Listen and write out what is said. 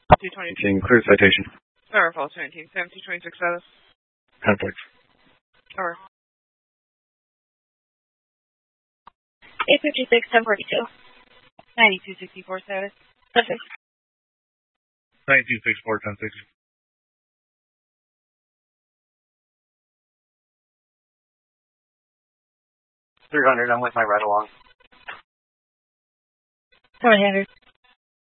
222. Clear citation. Star Falls 17, 7226 status. Conflicts. Over. 856, 1042. 9264 status. Perfect. 9264, 1060. 300, I'm with my ride along. 700.